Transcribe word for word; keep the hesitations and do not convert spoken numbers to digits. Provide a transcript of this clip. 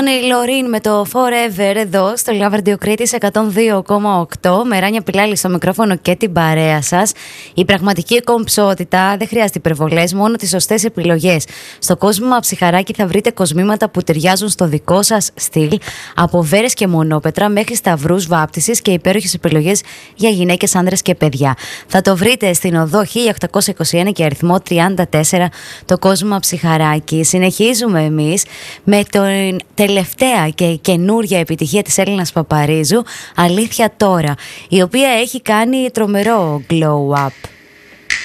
Η Λωρίν με το Forever εδώ στο Love Radio Crete εκατόν δύο κόμμα οκτώ. Με Ράνια Πιλάλη στο μικρόφωνο και την παρέα σας. Η πραγματική κομψότητα δεν χρειάζεται υπερβολές, μόνο τις σωστές επιλογές. Στο κόσμο Ψυχαράκι θα βρείτε κοσμήματα που ταιριάζουν στο δικό σας στυλ, από βέρες και μονόπετρα μέχρι σταυρούς βάπτισης και υπέροχες επιλογές για γυναίκες, άνδρες και παιδιά. Θα το βρείτε στην οδό χίλια οκτακόσια είκοσι ένα και αριθμό τριάντα τέσσερα, το κόσμο Ψυχαράκι. Συνεχίζουμε εμείς με το τελευταία και καινούρια επιτυχία της Έλληνας Παπαρίζου, Αλήθεια Τώρα, η οποία έχει κάνει τρομερό glow up.